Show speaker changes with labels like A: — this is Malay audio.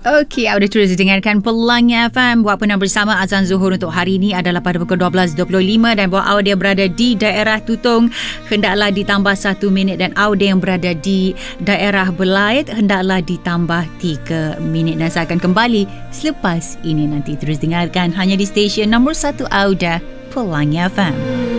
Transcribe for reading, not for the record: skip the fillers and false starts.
A: Okey, Auda terus dengarkan Pelangi FM. Buat pernah bersama azan Zuhur untuk hari ini adalah pada pukul 12.25 dan buat Auda berada di daerah Tutong hendaklah ditambah 1 minit dan Auda yang berada di daerah Belait hendaklah ditambah 3 minit dan saya akan kembali selepas ini nanti. Terus dengarkan hanya di stesen nombor 1 Auda, Pelangi FM.